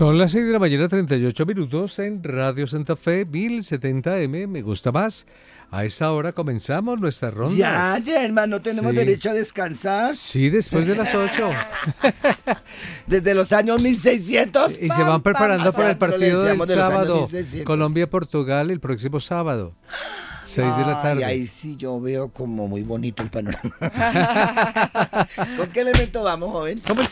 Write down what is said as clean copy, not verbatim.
Son las 6 de la mañana, 38 minutos en Radio Santa Fe, 1070M, me gusta más. A esa hora comenzamos nuestras rondas. Ya, Germán, ¿no tenemos derecho a descansar? Sí, después de las 8. Desde los años 1600. Y se van preparando para el partido del sábado. 1600. Colombia-Portugal el próximo sábado. 6 de la tarde. Y ahí sí yo veo como muy bonito el panorama. ¿Con qué elemento vamos, joven? ¿Cómo